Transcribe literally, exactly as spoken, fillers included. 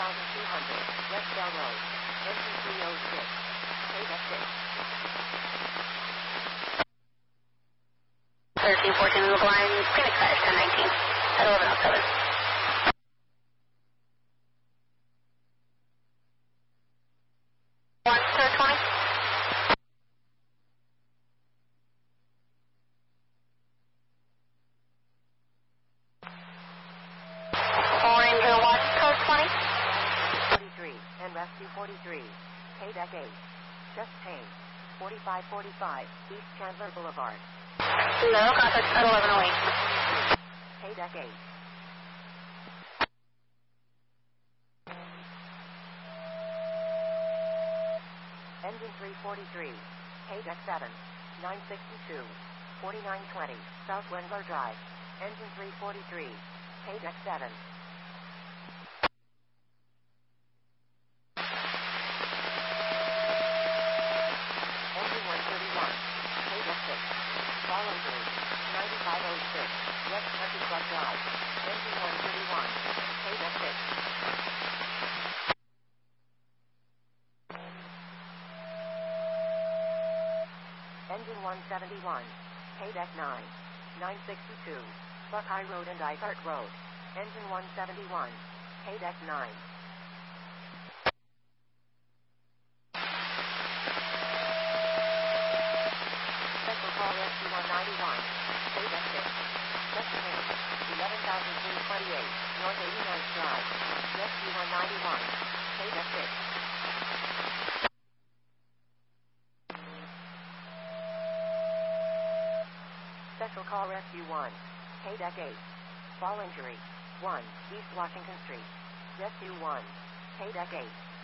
thousand two hundred, West Bell Road. Engine three oh six. K-Deck six. thirteen fourteen Look line, Phoenix Fire ten nineteen. At eleven oh seven. one, third twenty. Ranger one, code twenty. forty-three, and Rescue forty-three. K-Deck eight. Just Payne. forty-five forty-five, East Chandler Boulevard. Zero, contact at eleven oh eight. K-Deck eight. Engine three forty-three. K-Deck seven. nine sixty-two. forty-nine twenty, South Wendler Drive. Engine three forty-three. K-Deck seven. Engine one thirty-one. K-Deck six. Fall injury. ninety-five oh six, West Country Club Drive. Engine one thirty-one. K-Deck six. Engine one seventy-one. K-Deck nine. nine sixty-two. Buckeye Road and Dysart Road. Engine one seventy-one. K-Deck nine. Special call Rescue one ninety-one. K-Deck six. West Payne. eleven thousand three twenty-eight. North eighty-ninth Drive. Rescue one ninety-one. K-Deck six. Special call Rescue one. K-Deck eight. Fall injury. one, East Washington Street. Rescue one. K-Deck eight.